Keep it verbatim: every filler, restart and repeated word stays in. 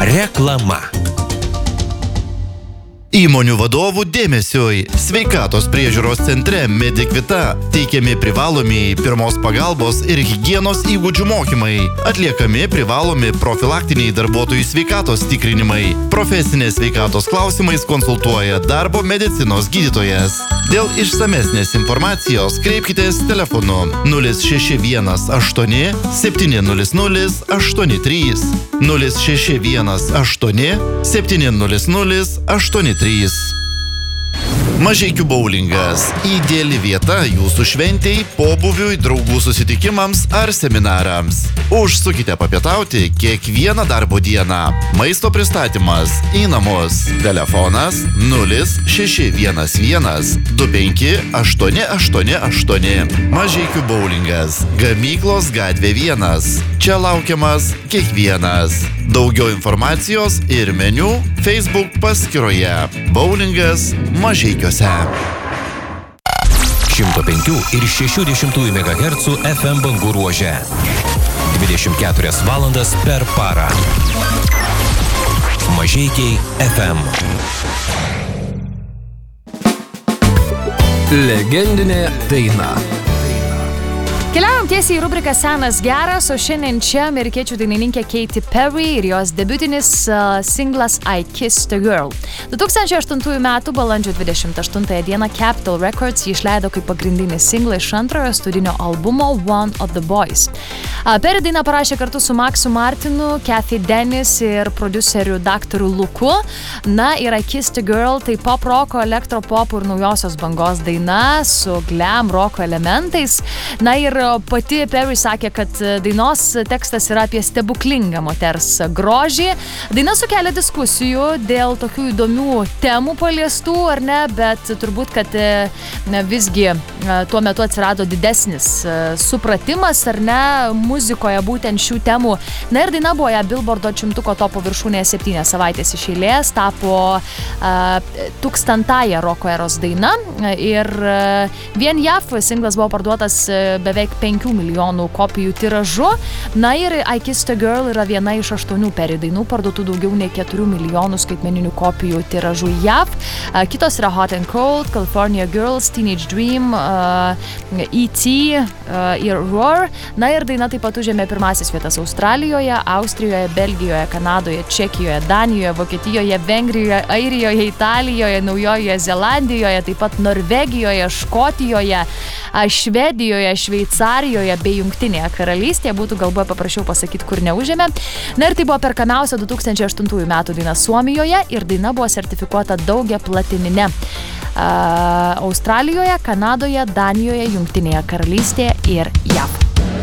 Reklama. Įmonių vadovų dėmesiui. Sveikatos priežiūros centre Medikvita teikiami privalomi pirmos pagalbos ir higienos įgūdžių mokymai. Atliekami privalomi profilaktiniai darbuotojų sveikatos tikrinimai. Profesinės sveikatos klausimais konsultuoja darbo medicinos gydytojas. Dėl išsamesnės informacijos kreipkitės telefonu nulis šeši vienas aštuoni septyni nulis nulis aštuoni trys nulis šeši vienas aštuoni septyni nulis nulis aštuoni trys. Mažeikių boulingas – ideali vieta jūsų šventei, pobūviui, draugų susitikimams ar seminarams. Užsukite papietauti kiekvieną darbo dieną. Maisto pristatymas į namus. Telefonas nulis šeši vienas vienas du penki aštuoni aštuoni aštuoni. Mažeikių boulingas – Gamyklos gatvė vienas. Čia laukiamas kiekvienas. Daugiau informacijos ir meniu Facebook paskyroje. Boulingas Mažeikiuose. šimto penkių ir šešių dešimtųjų megahercų F M bangų ruože. dvidešimt keturias valandas per parą. Mažeikiai F M. Legendinė daina. Keliaujam tiesiai į rubriką Senas geras, o šiandien čia amerikiečių dainininkė Katy Perry ir jos debiutinis uh, singlas I Kissed a Girl. du tūkstančiai aštuntųjų metų balandžio dvidešimt aštuntąją dieną Capitol Records jį išleido kaip pagrindinį singlą iš antrojo studinio albumo One of the Boys. Uh, Perry dainą parašė kartu su Maxu Martinu, Kathy Dennis ir prodiuseriu daktaru Luku. Na ir I Kissed a Girl tai pop roko, elektropop ir naujosios bangos daina su glam roko elementais. Na ir pati Perry sakė, kad dainos tekstas yra apie stebuklingą moters grožį. Daina sukelia diskusijų dėl tokių įdomių temų paliestų, ar ne, bet turbūt, kad ne, visgi tuo metu atsirado didesnis supratimas, ar ne, muzikoje būtent šių temų. Na ir daina buvo ją Billboardo šimtuko topo viršūnėje septynias savaitės iš eilės, tapo uh, tūkstantąją roko eros daina ir uh, vien J A V singlas buvo parduotas uh, beveik penkių milijonų kopijų tiražu. Na ir I Kissed a Girl yra viena iš aštuonių Perry dainų parduotų daugiau nei keturių milijonų skaitmeninių kopijų tiražu J A V. Kitos yra Hot and Cold, California Girls, Teenage Dream, uh, E T uh, ir Roar. Na ir daina taip pat užėmė pirmasis vietas Australijoje, Austrijoje, Belgijoje, Kanadoje, Čekijoje, Danijoje, Vokietijoje, Vengrijoje, Airijoje, Italijoje, Naujojoje Zelandijoje, taip pat Norvegijoje, Škotijoje, Švedijoje, Šveicarijoje bei Jungtinėje karalystėje. Būtų galbūt paprašiau pasakyti, kur neužėmė. Na ir tai buvo perkamiausia du tūkstančiai aštuntųjų metų daina Suomijoje ir daina buvo sertifikuota daugia platinine. Uh, Australijoje, Kanadoje, Danijoje, Jungtinėje karalystėje ir J A V.